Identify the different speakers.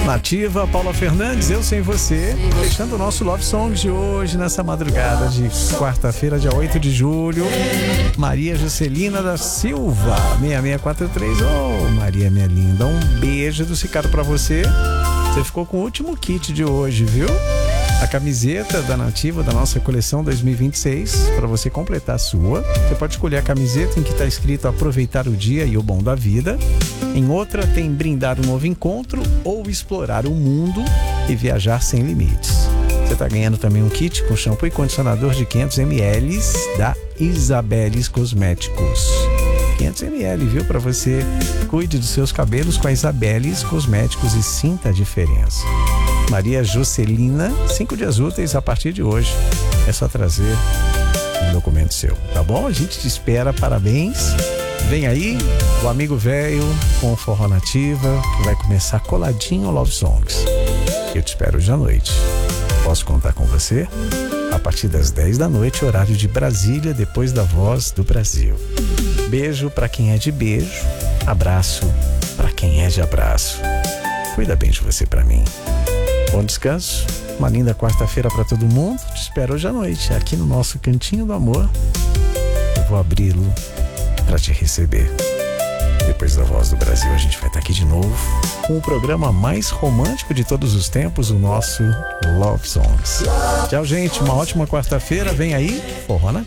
Speaker 1: Nativa, Paula Fernandes, Eu Sem Você, fechando o nosso Love Songs de hoje, nessa madrugada de quarta-feira, dia 8 de julho. Maria Juscelina da Silva, 6643. Oh, Maria, minha linda, um beijo do Cicado pra você. Você ficou com o último kit de hoje, viu? A camiseta da Nativa, da nossa coleção 2026, para você completar a sua. Você pode escolher a camiseta em que está escrito aproveitar o dia e o bom da vida. Em outra tem brindar um novo encontro ou explorar o mundo e viajar sem limites. Você está ganhando também um kit com shampoo e condicionador de 500 ml da Isabeles Cosméticos. 500 ml, viu? Para você cuide dos seus cabelos com a Isabeles Cosméticos e sinta a diferença. Maria Juscelina, 5 dias úteis a partir de hoje. É só trazer um documento seu, tá bom? A gente te espera, parabéns. Vem aí o amigo velho com o Forró Nativa, que vai começar coladinho Love Songs. Eu te espero hoje à noite. Posso contar com você? A partir das 10 da noite, horário de Brasília, depois da Voz do Brasil. Beijo para quem é de beijo, abraço para quem é de abraço. Cuida bem de você para mim. Bom descanso, uma linda quarta-feira para todo mundo. Te espero hoje à noite, aqui no nosso Cantinho do Amor. Eu vou abri-lo para te receber. Depois da Voz do Brasil, a gente vai estar aqui de novo com o programa mais romântico de todos os tempos, o nosso Love Songs. Tchau, gente, uma ótima quarta-feira. Vem aí, Forró Nativa.